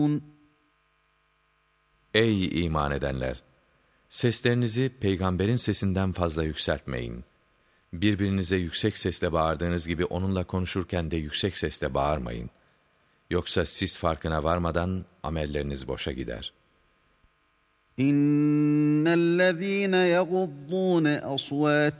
Ey iman edenler! Seslerinizi peygamberin sesinden fazla yükseltmeyin. Birbirinize yüksek sesle bağırdığınız gibi onunla konuşurken de yüksek sesle bağırmayın. Yoksa siz farkına varmadan amelleriniz boşa gider. İnnellezîne yeguddûne aswâtehum